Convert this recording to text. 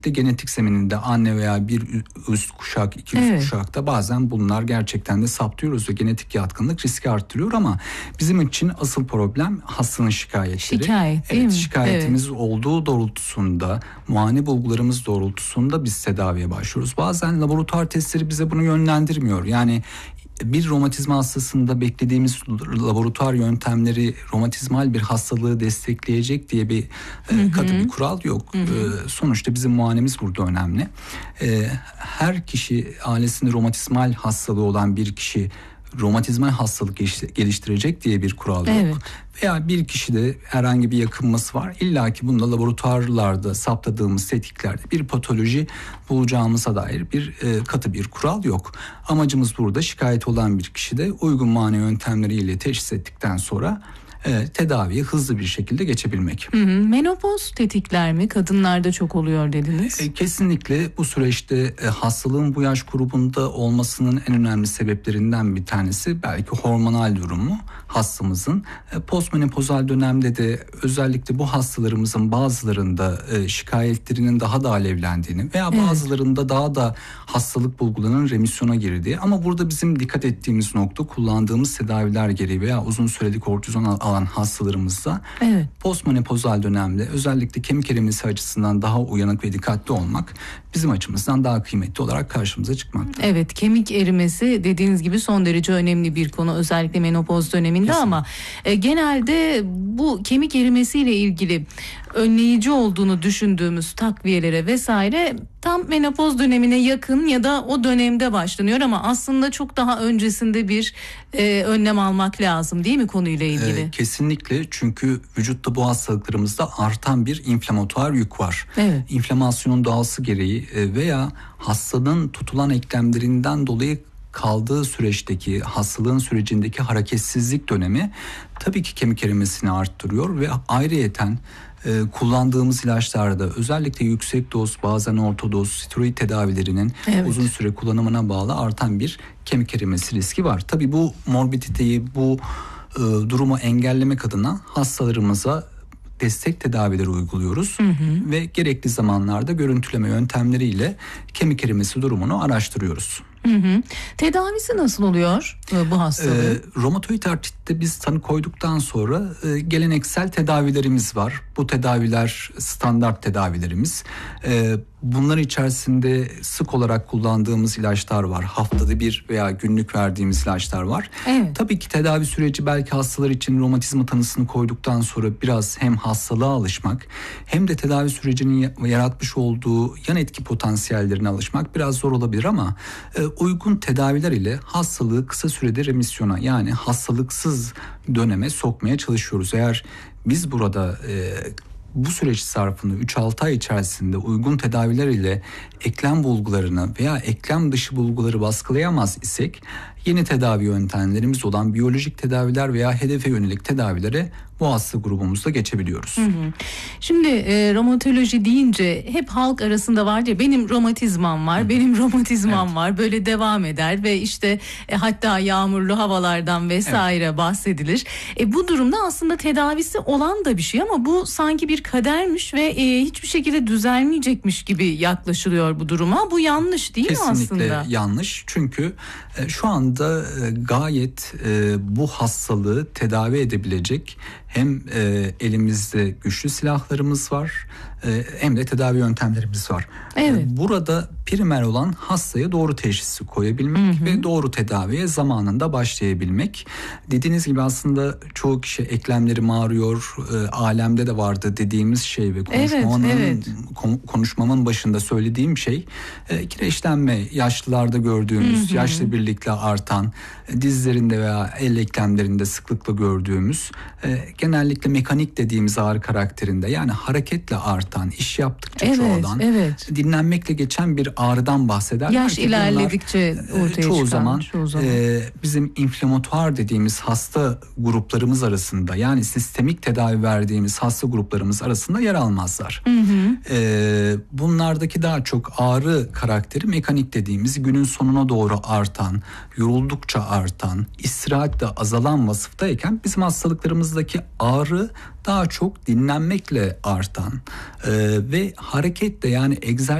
genetik zemininde anne veya bir üst kuşak, iki üst kuşakta bazen bunlar gerçekten de saptıyoruz ve genetik yatkınlık riski arttırıyor ama bizim için asıl problem hastanın şikayetleri. Şikayetimiz olduğu doğrultusunda, muayene bulgularımız doğrultusunda biz tedaviye başlıyoruz. Bazen laboratuvar testleri bize bunu yönlendirmiyor. Yani bir romatizma hastasında beklediğimiz laboratuvar yöntemleri romatizmal bir hastalığı destekleyecek diye bir katı bir kural yok. Sonuçta bizim muayenemiz burada önemli. Her kişi ailesinde romatizmal hastalığı olan bir kişi romatizmal hastalık geliştirecek diye bir kural yok. Veya bir kişide herhangi bir yakınması var. İlla ki bunda laboratuvarlarda saptadığımız tetiklerde bir patoloji bulacağımıza dair bir katı bir kural yok. Amacımız burada şikayet olan bir kişide uygun muayene yöntemleriyle teşhis ettikten sonra tedaviye hızlı bir şekilde geçebilmek. Menopoz tetikler mi? Kadınlarda çok oluyor dediniz. Kesinlikle bu süreçte hastalığın bu yaş grubunda olmasının en önemli sebeplerinden bir tanesi belki hormonal durumu hastamızın. Postmenopozal dönemde de özellikle bu hastalarımızın bazılarında şikayetlerinin daha da alevlendiğini veya bazılarında daha da hastalık bulgularının remisyona girdiği ama burada bizim dikkat ettiğimiz nokta kullandığımız tedaviler gereği veya uzun süreli kortizon alan hastalarımızda postmenopozal dönemde özellikle kemik erimesi açısından daha uyanık ve dikkatli olmak bizim açımızdan daha kıymetli olarak karşımıza çıkmakta. Evet, kemik erimesi dediğiniz gibi son derece önemli bir konu özellikle menopoz döneminde. Kesinlikle. Ama genelde bu kemik erimesiyle ilgili önleyici olduğunu düşündüğümüz takviyelere vesaire tam menopoz dönemine yakın ya da o dönemde başlanıyor ama aslında çok daha öncesinde bir önlem almak lazım değil mi konuyla ilgili? Kesinlikle, çünkü vücutta bu hastalıklarımızda artan bir inflamatuar yük var. İnflamasyonun doğası gereği veya hastanın tutulan eklemlerinden dolayı kaldığı süreçteki hastalığın sürecindeki hareketsizlik dönemi tabii ki kemik erimesini arttırıyor ve ayrıyeten kullandığımız ilaçlarda özellikle yüksek doz bazen orta doz steroid tedavilerinin uzun süre kullanımına bağlı artan bir kemik erimesi riski var. Tabii bu morbiditeyi, bu durumu engellemek adına hastalarımıza destek tedavileri uyguluyoruz ve gerekli zamanlarda görüntüleme yöntemleriyle kemik erimesi durumunu araştırıyoruz. Tedavisi nasıl oluyor bu hastalığın? Romatoid artritte biz tanı koyduktan sonra geleneksel tedavilerimiz var. Bu tedaviler standart tedavilerimiz. Bunlar içerisinde sık olarak kullandığımız ilaçlar var. Haftada bir veya günlük verdiğimiz ilaçlar var. Tabii ki tedavi süreci belki hastalar için romatizma tanısını koyduktan sonra biraz hem hastalığa alışmak hem de tedavi sürecinin yaratmış olduğu yan etki potansiyellerine alışmak biraz zor olabilir ama uygun tedaviler ile hastalığı kısa sürede remisyona, yani hastalıksız döneme sokmaya çalışıyoruz. Eğer biz burada bu süreç zarfında 3-6 ay içerisinde uygun tedaviler ile eklem bulgularını veya eklem dışı bulguları baskılayamaz isek yeni tedavi yöntemlerimiz olan biyolojik tedaviler veya hedefe yönelik tedavilere bu hasta grubumuzda geçebiliyoruz. Şimdi romatoloji deyince hep halk arasında var ya, benim romatizmam var, benim romatizmam var, böyle devam eder ve işte hatta yağmurlu havalardan vesaire bahsedilir. Bu durumda aslında tedavisi olan da bir şey ama bu sanki bir kadermiş ve hiçbir şekilde düzelmeyecekmiş gibi yaklaşılıyor bu duruma. Bu yanlış değil mi aslında? Kesinlikle yanlış, çünkü şu anda gayet bu hastalığı tedavi edebilecek hem elimizde güçlü silahlarımız var hem de tedavi yöntemlerimiz var. Burada primer olan hastaya doğru teşhisi koyabilmek ve doğru tedaviye zamanında başlayabilmek. Dediğiniz gibi aslında çoğu kişi eklemleri ağrıyor, alemde de vardı dediğimiz şey ve konuşmamın başında söylediğim şey kireçlenme, yaşlılarda gördüğümüz, yaşla birlikte artan, dizlerinde veya el eklemlerinde sıklıkla gördüğümüz genellikle mekanik dediğimiz ağrı karakterinde, yani hareketle artan, iş yaptıkça çoğalan, dinlenmekle geçen bir ağrıdan bahsederler. Yaş ilerledikçe ortaya çoğu çıkan. zaman bizim inflamatuar dediğimiz hasta gruplarımız arasında, yani sistemik tedavi verdiğimiz hasta gruplarımız arasında yer almazlar. Bunlardaki daha çok ağrı karakteri mekanik dediğimiz, günün sonuna doğru artan, yoruldukça artan, istirahat de azalan vasıftayken bizim hastalıklarımızdaki ağrı daha çok dinlenmekle artan ve hareketle, yani egzersiz